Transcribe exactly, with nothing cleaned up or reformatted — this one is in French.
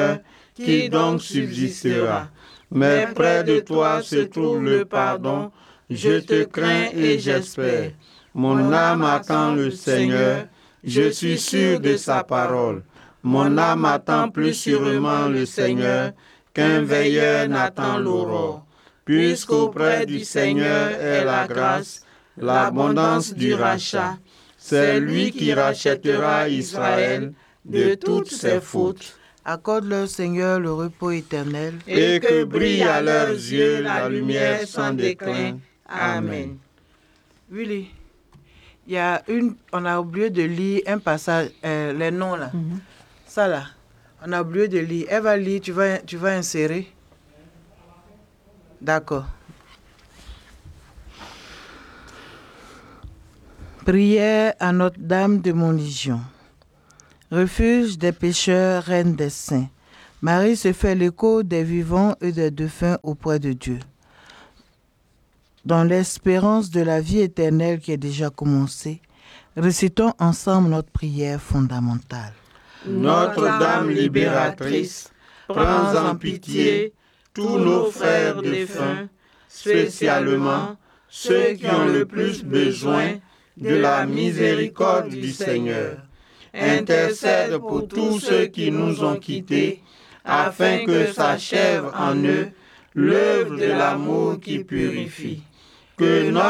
qui donc subsistera. Mais près de toi se trouve le pardon. Je te crains et j'espère. Mon âme attend le Seigneur. Je suis sûr de sa parole. Mon âme attend plus sûrement le Seigneur qu'un veilleur n'attend l'aurore. Puisqu'auprès du Seigneur est la grâce, l'abondance du rachat. C'est lui qui rachètera Israël de toutes ses fautes. Accorde-leur, Seigneur, le repos éternel. Et que brille à leurs yeux la lumière sans déclin. Amen. Willy, il y a une, on a oublié de lire un passage, euh, les noms là. Mm-hmm. Ça là, on a oublié de lire. Elle va lire, tu vas, tu vas insérer. D'accord. Prière à Notre-Dame de Montlégion. Refuge des pécheurs, reine des saints. Marie se fait l'écho des vivants et des défunts auprès de Dieu. Dans l'espérance de la vie éternelle qui est déjà commencée, récitons ensemble notre prière fondamentale. Notre-Dame libératrice, prends en pitié tous nos frères défunts, spécialement ceux qui ont le plus besoin de la miséricorde du Seigneur. Intercède pour tous ceux qui nous ont quittés, afin que s'achève en eux l'œuvre de l'amour qui purifie. Que notre